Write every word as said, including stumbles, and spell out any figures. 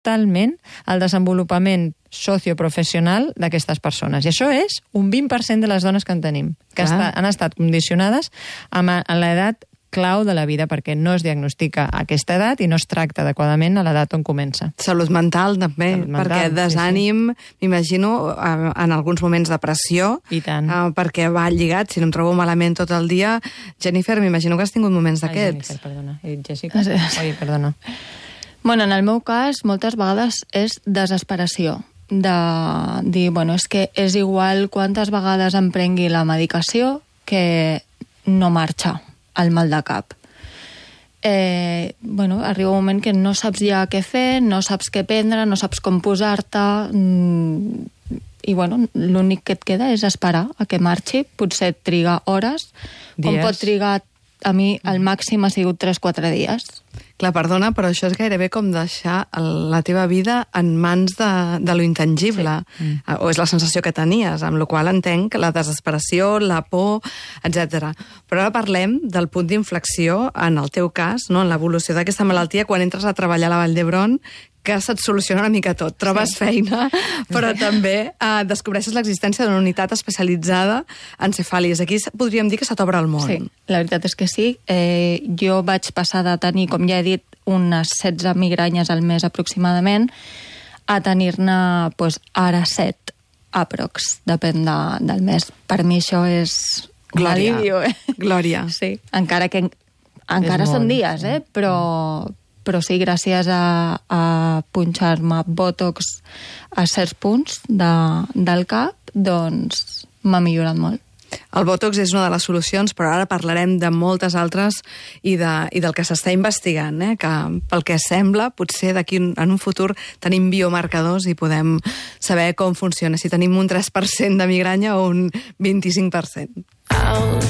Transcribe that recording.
totalment el desenvolupament socioprofessional d'aquestes persones. I això és un vint per cent de les dones que en tenim, que està, han estat condicionades amb, a l'edat clau de la vida, perquè no es diagnostica a aquesta edat i no es tracta adequadament a l'edat on comença. Salut mental, també, Salut mental, perquè desànim, sí, sí. m'imagino, en alguns moments depressió, I tant. Uh, perquè va lligat, si no em trobo malament tot el dia. Jennifer, m'imagino que has tingut moments d'aquests. Ai, Jennifer, perdona. I Jessica? Oi, perdona. Bueno, en el meu cas, moltes vegades és desesperació de dir, bueno, és que és igual quantes vegades em prengui la medicació que no marxa el mal de cap. Eh, bueno, arriba un moment que no saps ja què fer, no saps què prendre, no saps com posar-te, mm, i bueno, l'únic que et queda és esperar a que marxi, potser triga hores, dies. Com pot trigar, a mi el màxim ha sigut tres quatre dies. Clar, perdona, però això és gairebé com deixar la teva vida en mans de, de lo intangible. Sí. Mm. O és la sensació que tenies, amb la qual entenc la desesperació, la por, etcètera. Però ara parlem del punt d'inflexió, en el teu cas, no? En l'evolució d'aquesta malaltia, quan entres a treballar a la Vall d'Hebron, que se't soluciona una mica tot. Trobes sí. feina, però sí. també eh, descobreixes l'existència d'una unitat especialitzada en cefàlies. Aquí podríem dir que se t'obre el món. Sí, la veritat és que sí. Eh, jo vaig passar de tenir, com ja he dit, unes setze migranyes al mes aproximadament, a tenir-ne pues, ara set aprox, depèn de, del mes. Per mi això és Glòria. Alivio, eh? Glòria. Sí, encara que encara són dies, eh? però... però sí, gràcies a, a punxar-me Botox a certs punts de, del cap, doncs m'ha millorat molt. El Botox és una de les solucions, però ara parlarem de moltes altres i, de, i del que s'està investigant, eh? Que pel que sembla, potser d'aquí en un futur tenim biomarcadors i podem saber com funciona, si tenim un tres per cent de migranya o un vint-i-cinc per cent.